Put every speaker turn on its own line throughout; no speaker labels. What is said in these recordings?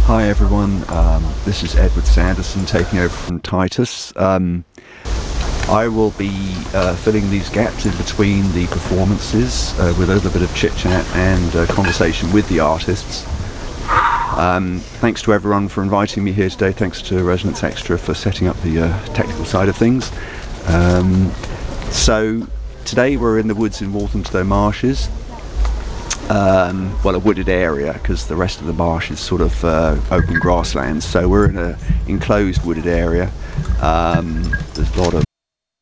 Hi everyone, this is Edward Sanderson taking over from Titus. I will be filling these gaps in between the performances with a little bit of chit-chat and conversation with the artists. Thanks to everyone for inviting me here today. Thanks to Resonance Extra for setting up the technical side of things. So today we're in the woods in Walthamstow Marshes. Well, a wooded area, because the rest of the marsh is sort of open grasslands. So we're in an enclosed wooded area. There's a lot of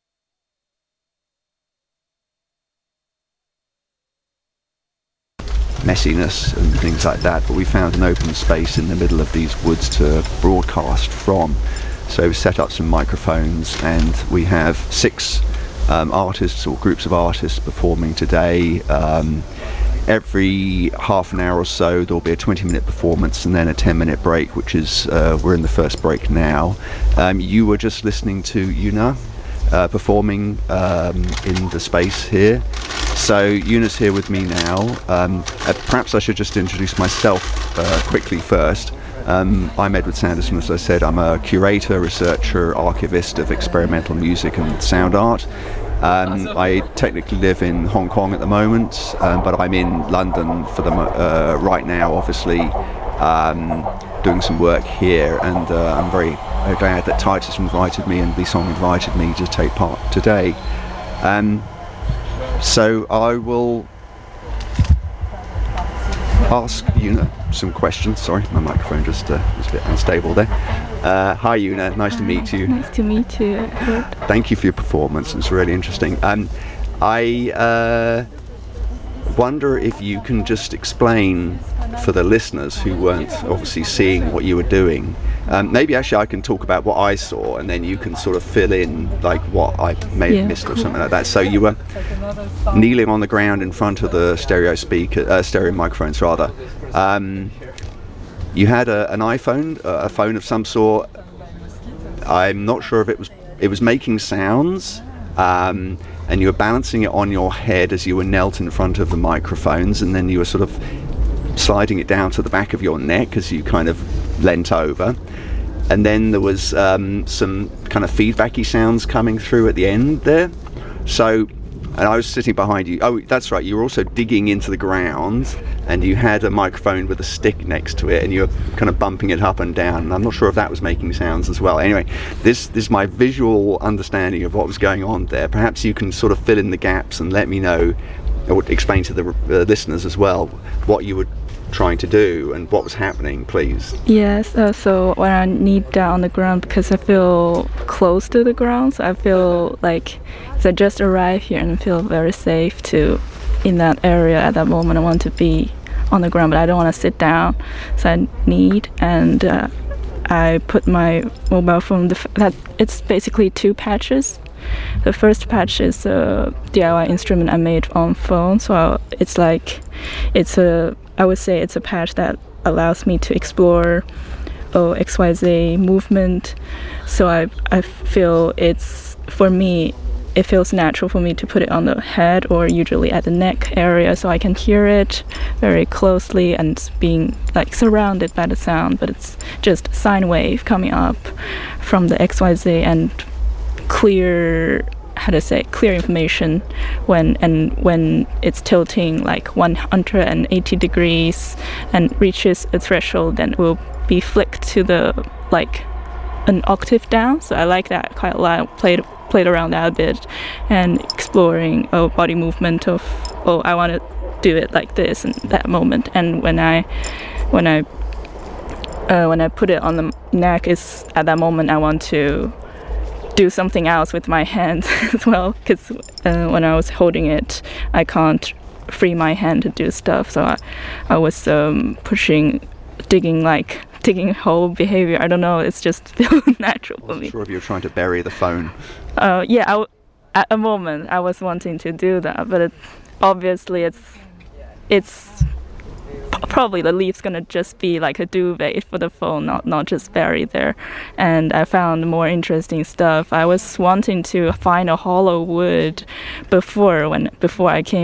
messiness and things like that, but we found an open space in the middle of these woods to broadcast from. So we set up some microphones, and we have 6 artists or groups of artists performing today. Every half an hour or so there'll be a 20-minute performance and then a 10-minute break, which is we're in the first break now. You were just listening to Yuna performing in the space here. So Yuna's here with me now. Perhaps I should just introduce myself quickly first. I'm Edward Sanderson, as I said. I'm a curator, researcher, archivist of experimental music and sound art. I technically live in Hong Kong at the moment, but I'm in London for the right now, obviously, doing some work here, and I'm very glad that Titus invited me and Lisong invited me to take part today. So I will ask Yuna some questions. Sorry, my microphone just was a bit unstable there. Hi Yuna, nice to meet you.
Nice to meet you, Edward.
Thank you for your performance, it's really interesting. I wonder if you can just explain for the listeners who weren't obviously seeing what you were doing. Maybe actually I can talk about what I saw, and then you can sort of fill in like what I may have missed, cool, or something like that. So you were kneeling on the ground in front of the stereo microphones rather. You had an iPhone, a phone of some sort. I'm not sure if it was making sounds, and you were balancing it on your head as you were knelt in front of the microphones, and then you were sort of sliding it down to the back of your neck as you kind of leant over, and then there was some kind of feedbacky sounds coming through at the end there. So, and I was sitting behind you. Oh, that's right, you were also digging into the ground, and you had a microphone with a stick next to it, and you were kind of bumping it up and down, and I'm not sure if that was making sounds as well. Anyway, this is my visual understanding of what was going on there. Perhaps you can sort of fill in the gaps and let me know, or explain to the listeners as well, what you were trying to do and what was happening, please.
Yes, so when I kneel down on the ground, because I feel close to the ground, so I feel like I just arrived here and feel very safe in that area at that moment. I want to be on the ground, but I don't want to sit down, so I need, and I put my mobile phone, it's basically 2 patches. The first patch is a DIY instrument I made on phone, so I would say it's a patch that allows me to explore XYZ movement. So I feel it feels natural for me to put it on the head or usually at the neck area, so I can hear it very closely and being like surrounded by the sound, but it's just sine wave coming up from the XYZ and clear information when it's tilting like 180 degrees and reaches a threshold, then it will be flicked to an octave down. So I like that quite a lot. Played around that a bit and exploring body movement of I want to do it like this in that moment. And when I put it on the neck, is at that moment I want to do something else with my hands as well, because when I was holding it, I can't free my hand to do stuff. So I was digging hole behavior. I don't know. It's just feels natural for me.
I'm sure if you were trying to bury the phone.
At a moment I was wanting to do that, but obviously it's probably the leaf's gonna just be like a duvet for the phone, not just buried there. And I found more interesting stuff. I was wanting to find a hollow wood before I came